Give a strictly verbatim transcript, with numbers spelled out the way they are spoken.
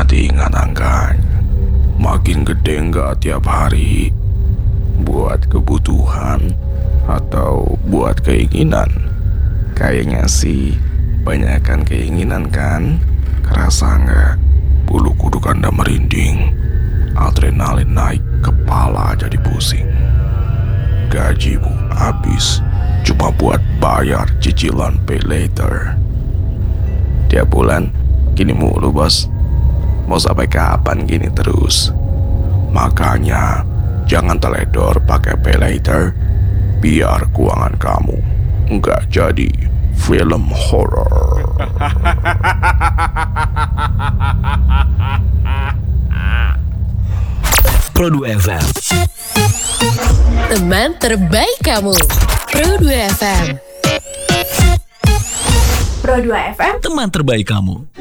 Jadi ingat angkanya, makin gede nggak tiap hari. Buat kebutuhan atau buat keinginan? Kayaknya sih banyakan keinginan kan? Kerasa nggak? Bulu kuduk Anda merinding, adrenalin naik, kepala jadi pusing. Gajimu habis cuma buat bayar cicilan pay later. Tiap bulan gini mulu bos. Mau sampai kapan gini terus? Makanya jangan teledor pakai pay later, biar keuangan kamu nggak jadi film horor. Pro dua F M, teman terbaik kamu. Pro dua F M. Pro dua F M, teman terbaik kamu.